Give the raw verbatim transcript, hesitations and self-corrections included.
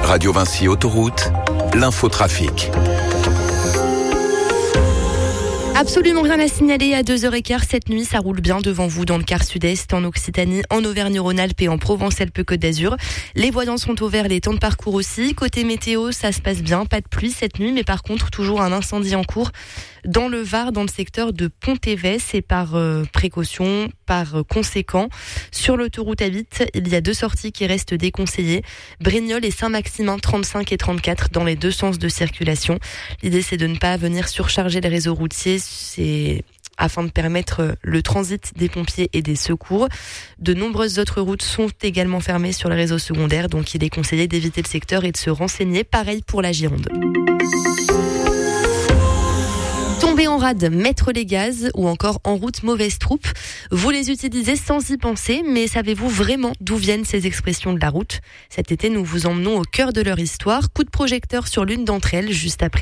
Radio Vinci Autoroute, l'infotrafic. Absolument rien à signaler à deux heures quinze cette nuit. Ça roule bien devant vous dans le quart sud-est, en Occitanie, en Auvergne-Rhône-Alpes et en Provence-Alpes-Côte d'Azur. Les voyants sont au vert, les temps de parcours aussi. Côté météo, ça se passe bien. Pas de pluie cette nuit, mais par contre, toujours un incendie en cours dans le Var, dans le secteur de Pont-Évès. Et par euh, précaution, par euh, conséquent, sur l'autoroute A huit, il y a deux sorties qui restent déconseillées. Brignoles et Saint-Maximin, trente-cinq et trente-quatre, dans les deux sens de circulation. L'idée, c'est de ne pas venir surcharger le réseau routier. C'est afin de permettre le transit des pompiers et des secours. De nombreuses autres routes sont également fermées sur le réseau secondaire, donc il est conseillé d'éviter le secteur et de se renseigner. Pareil pour la Gironde. Tomber en rade, mettre les gaz ou encore en route mauvaise troupe. Vous les utilisez sans y penser, mais savez-vous vraiment d'où viennent ces expressions de la route ? Cet été, nous vous emmenons au cœur de leur histoire. Coup de projecteur sur l'une d'entre elles, juste après.